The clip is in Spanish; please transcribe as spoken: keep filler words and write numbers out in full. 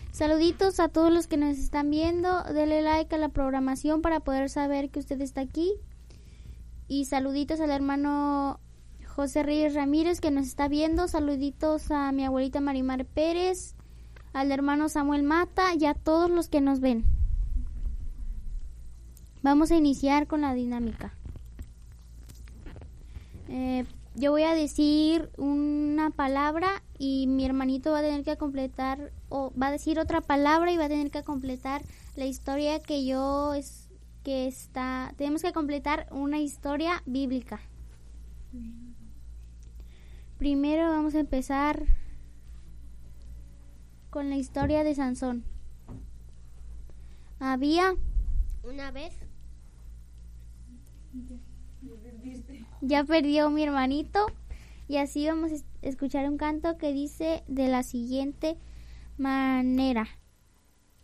Saluditos a todos los que nos están viendo. Denle like a la programación para poder saber que usted está aquí. Y saluditos al hermano José Reyes Ramírez que nos está viendo. Saluditos a mi abuelita Marimar Pérez, al hermano Samuel Mata y a todos los que nos ven. Vamos a iniciar con la dinámica. Eh, yo voy a decir una palabra y mi hermanito va a tener que completar, o va a decir otra palabra y va a tener que completar la historia que yo es, que está. Tenemos que completar una historia bíblica. Primero vamos a empezar con la historia de Sansón. Había una vez. Ya perdió mi hermanito. Y así vamos a escuchar un canto que dice de la siguiente manera.